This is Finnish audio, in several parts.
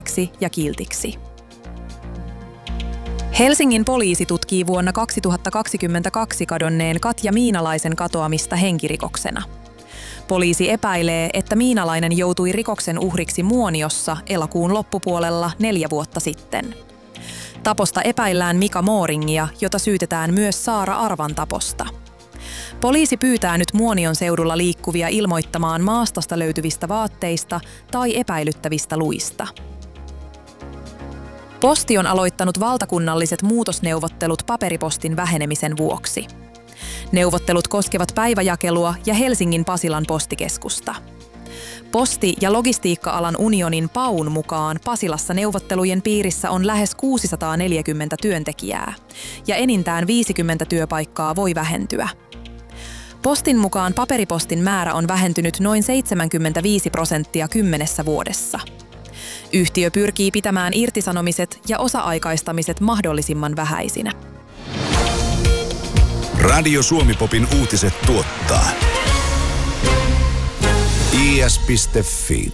ja kiltiksi. Helsingin poliisi tutkii vuonna 2022 kadonneen Katja Miinalaisen katoamista henkirikoksena. Poliisi epäilee, että Miinalainen joutui rikoksen uhriksi Muoniossa elokuun loppupuolella 4 vuotta sitten. Taposta epäillään Mika Mooringia, jota syytetään myös Saara Arvan taposta. Poliisi pyytää nyt Muonion seudulla liikkuvia ilmoittamaan maastosta löytyvistä vaatteista tai epäilyttävistä luista. Posti on aloittanut valtakunnalliset muutosneuvottelut paperipostin vähenemisen vuoksi. Neuvottelut koskevat päiväjakelua ja Helsingin Pasilan postikeskusta. Posti- ja logistiikka-alan unionin PAUn mukaan Pasilassa neuvottelujen piirissä on lähes 640 työntekijää ja enintään 50 työpaikkaa voi vähentyä. Postin mukaan paperipostin määrä on vähentynyt noin 75% 10 vuodessa. Yhtiö pyrkii pitämään irtisanomiset ja osa-aikaistamiset mahdollisimman vähäisinä. Radio Suomi-popin uutiset tuottaa is.fi.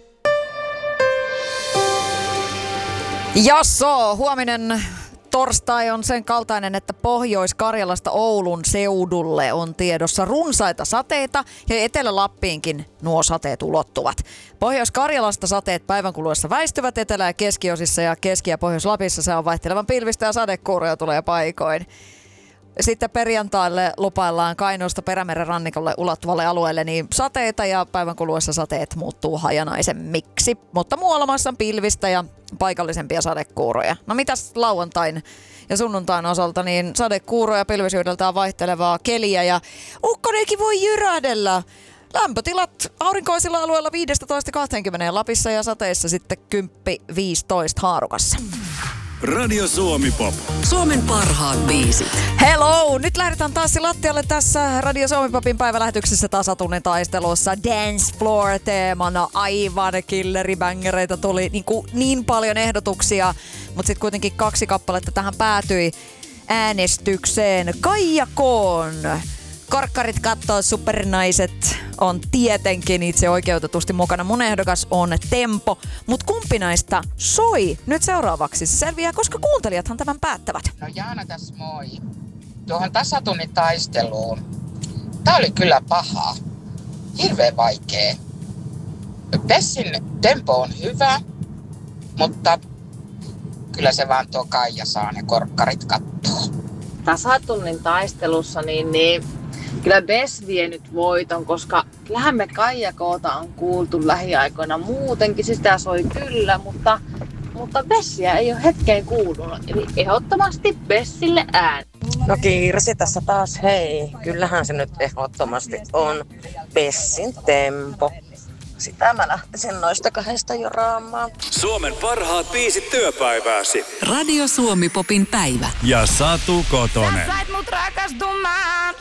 Jasso, huominen torstai on sen kaltainen, että Pohjois-Karjalasta Oulun seudulle on tiedossa runsaita sateita ja Etelä-Lappiinkin nuo sateet ulottuvat. Pohjois-Karjalasta sateet päivän kuluessa väistyvät Etelä- ja keskiosissa ja Keski- ja Pohjois-Lapissa se on vaihtelevan pilvistä ja sadekuuroja tulee paikoin. Sitten perjantaille lupaillaan Kainuusta Perämeren rannikolle ulottuvalle alueelle niin sateita ja päivän kuluessa sateet muuttuu hajanaisemmiksi. Mutta muualla maassa on pilvistä ja paikallisempia sadekuuroja. No mitäs lauantain ja sunnuntain osalta, niin sadekuuroja pilvisyydeltään vaihtelevaa keliä ja ukkonenkin voi jyrähdellä. Lämpötilat aurinkoisilla alueilla 15-20 Lapissa ja sateissa sitten 10-15 Haarukassa. Radio Suomi-pop. Suomen parhaat biisit. Hello! Nyt lähdetään taas lattialle tässä Radio Suomi-popin päivälähetyksessä tasatunnin taistelussa. Dance Floor-teemana aivan killeribängereitä tuli niin paljon ehdotuksia, mutta sitten kuitenkin 2 kappaletta tähän päätyi äänestykseen. Kaija Koon Korkkarit kattoo supernaiset on tietenkin itse oikeutetusti mukana. Mun ehdokas on Tempo. Mut kumpi näistä soi nyt seuraavaksi? Se selviää, koska kuuntelijathan tämän päättävät. No Jaana tässä moi. Tuohon tasatunnin taisteluun. Tää oli kyllä paha. Hirveän vaikee. Bessin tempo on hyvä, mutta kyllä se vaan tuo Kaija saa ne korkkarit kattoo. Tasatunnin taistelussa niin kyllä Bess vie nyt voiton, koska kyllähän me Kaija Koota on kuultu lähiaikoina muutenkin. Sitä soi kyllä, mutta Bessiä ei ole hetkeen kuulunut. Eli ehdottomasti Bessille ääni. No Kirsi tässä taas, hei. Kyllähän se nyt ehdottomasti on Bessin Tempo. Sitä mä lähtisin noista 2 jo raamaan. Suomen parhaat biisit työpäivääsi. Radio Suomi-popin päivä. Ja Satu Kotonen. Sä sait mut rakastumaan.